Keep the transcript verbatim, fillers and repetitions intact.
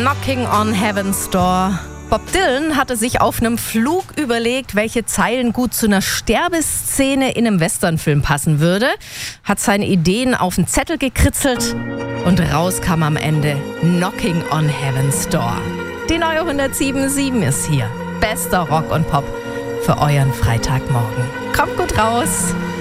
Knocking on Heaven's Door. Bob Dylan hatte sich auf einem Flug überlegt, welche Zeilen gut zu einer Sterbeszene in einem Westernfilm passen würde, hat seine Ideen auf einen Zettel gekritzelt und raus kam am Ende Knocking on Heaven's Door. Die neue hundertsieben Komma sieben ist hier. Bester Rock und Pop für euren Freitagmorgen. Kommt gut raus!